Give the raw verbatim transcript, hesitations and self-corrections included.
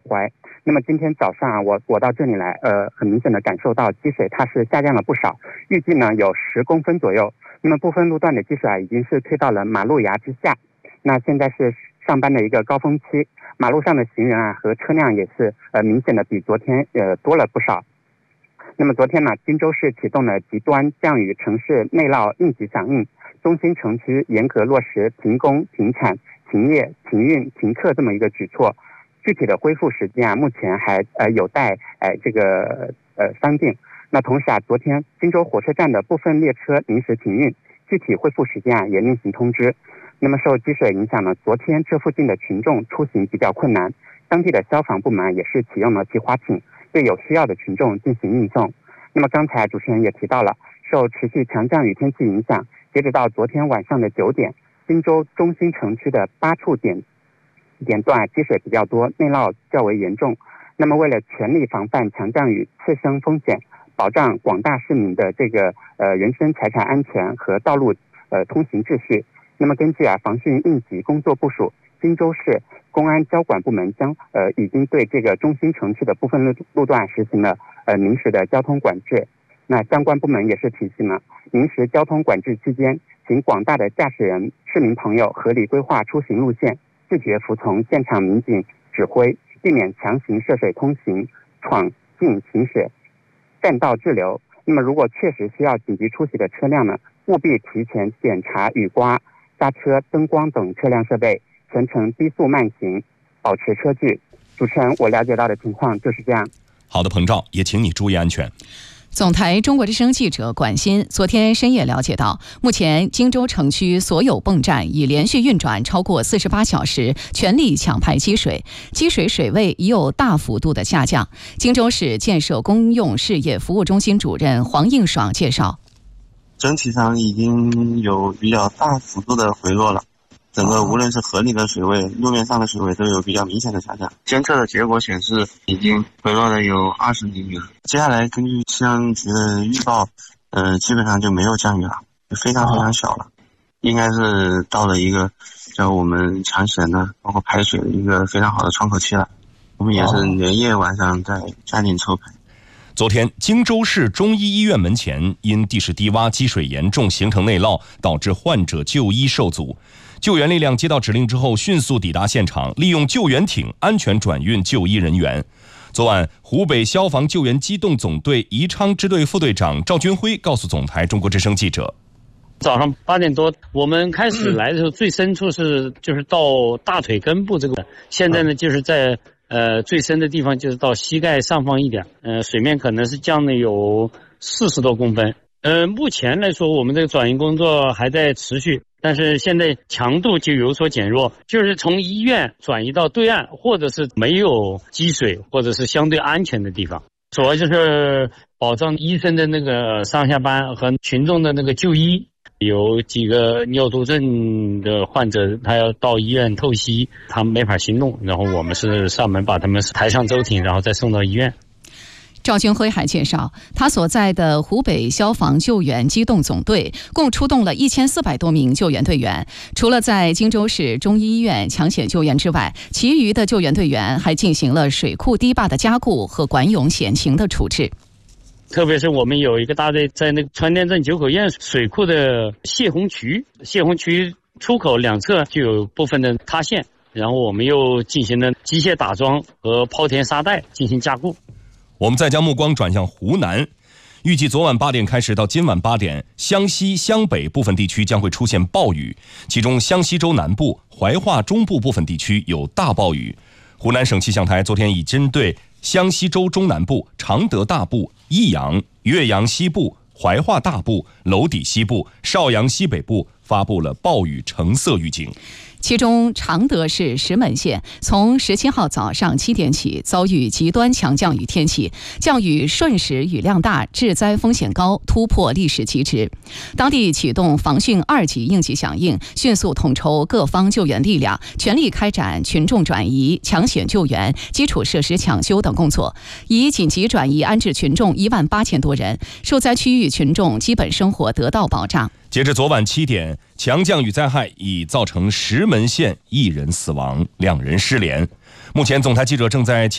怀。那么今天早上啊，我我到这里来，呃，很明显的感受到积水它是下降了不少，预计呢有十公分左右。那么部分路段的积水啊，已经是退到了马路牙之下。那现在是上班的一个高峰期，马路上的行人啊和车辆也是呃明显的比昨天呃多了不少。那么昨天呢，荆州市启动了极端降雨城市内涝应急响应，中心城区严格落实停工、停产、停业、停运、停课这么一个举措。具体的恢复时间啊，目前还呃有待呃这个呃商定。那同时啊，昨天荆州火车站的部分列车临时停运，具体恢复时间啊也另行通知。那么受积水影响呢，昨天这附近的群众出行比较困难，当地的消防部门也是启用了皮划艇，对有需要的群众进行运送。那么刚才主持人也提到了，受持续强降雨天气影响，截止到昨天晚上的九点，荆州中心城区的八处点点段积水比较多，内涝较为严重。那么为了全力防范强降雨次生风险，保障广大市民的这个呃人身财产安全和道路呃通行秩序，那么根据啊防汛应急工作部署，荆州市公安交管部门将呃已经对这个中心城区的部分路路段实行了呃临时的交通管制。那相关部门也是提醒了，临时交通管制期间，请广大的驾驶人、市民朋友合理规划出行路线，拒绝服从现场民警指挥，避免强行涉水通行、闯进行驶、占道滞留。那么如果确实需要紧急出行的车辆呢，务必提前检查雨刮、刹车、灯光等车辆设备，全程低速慢行，保持车距。主持人，我了解到的情况就是这样。 好的，彭照，也请你注意安全。 总台中国之声记者管鑫昨天深夜了解到，目前荆州城区所有泵站已连续运转超过四十八小时，全力抢排积水，积水水位已有大幅度的下降。荆州市建设公用事业服务中心主任黄应爽介绍， 整体上已经有比较大幅度的回落了，整个无论是河里的水位、路面上的水位都有比较明显的下降。监测的结果显示，已经回落了有二十厘米了。接下来根据气象局的预报，呃，基本上就没有降雨了，非常非常小了，应该是到了一个叫我们抢险呢，包括排水的一个非常好的窗口期了。我们也是连夜晚上在加紧抽排。 昨天，荆州市中医医院门前因地势低洼、积水严重，形成内涝，导致患者就医受阻。救援力量接到指令之后，迅速抵达现场，利用救援艇安全转运就医人员。昨晚，湖北消防救援机动总队宜昌支队副队长赵军辉告诉总台中国之声记者， 早上八点多，我们开始来的时候，最深处是就是到大腿根部这个，现在呢就是在呃最深的地方，就是到膝盖上方一点，呃水面可能是降了有四十多公分。呃，目前来说，我们这个转运工作还在持续，但是现在强度就有所减弱，就是从医院转移到对岸，或者是没有积水，或者是相对安全的地方。主要就是保障医生的那个上下班和群众的那个就医。有几个尿毒症的患者，他要到医院透析，他没法行动，然后我们是上门把他们抬上舟艇，然后再送到医院。 赵军辉还介绍，他所在的湖北消防救援机动总队共出动了一千四百多名救援队员，除了在荆州市中医医院抢险救援之外，其余的救援队员还进行了水库堤坝的加固和管涌险情的处置。 特别是我们有一个大队在那个川滇镇九口堰水库的泄洪渠，泄洪渠出口两侧就有部分的塌陷，然后我们又进行了机械打桩和抛填沙袋进行加固。 我们再将目光转向湖南，预计昨晚八点开始到今晚八点，湘西、湘北部分地区将会出现暴雨，其中湘西州南部、怀化中部部分地区有大暴雨。湖南省气象台昨天已针对湘西州中南部、常德大部、益阳、岳阳西部、怀化大部、娄底西部、邵阳西北部发布了暴雨橙色预警。 其中常德市石门县从十七号早上七点起遭遇极端强降雨天气，降雨瞬时雨量大，致灾风险高，突破历史极值。当地启动防汛二级应急响应，迅速统筹各方救援力量，全力开展群众转移、抢险救援、基础设施抢修等工作，已紧急转移安置群众一万八千多人，受灾区域群众基本生活得到保障。 截至昨晚七点，强降雨灾害已造成石门县一人死亡，两人失联。目前总台记者正在